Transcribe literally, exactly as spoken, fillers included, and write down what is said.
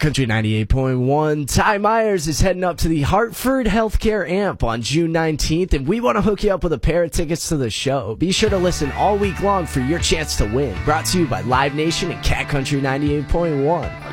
Country ninety-eight point one. Ty Myers is heading up to the Hartford Healthcare Amp on June nineteenth, and we want to hook you up with a pair of tickets to the show. Be sure to listen all week long for your chance to win. Brought to you by Live Nation and Cat Country ninety-eight point one.